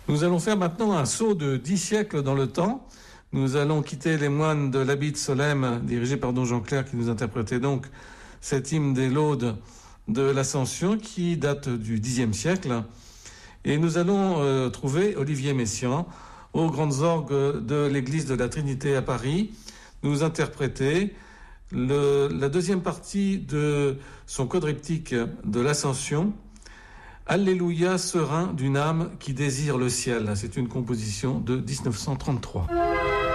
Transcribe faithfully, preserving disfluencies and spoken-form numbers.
Nous allons faire maintenant un saut de dix siècles dans le temps. Nous allons quitter les moines de l'Abbey de Solesmes, dirigés par Don Jean-Clair, qui nous interprétait donc cet hymne des laudes de l'Ascension, qui date du Xe siècle. Et nous allons euh, trouver Olivier Messiaen, aux grandes orgues de l'église de la Trinité à Paris, nous interpréter le, la deuxième partie de son quadriptyque de l'Ascension, Alléluia serein d'une âme qui désire le ciel. C'est une composition de dix-neuf cent trente-trois.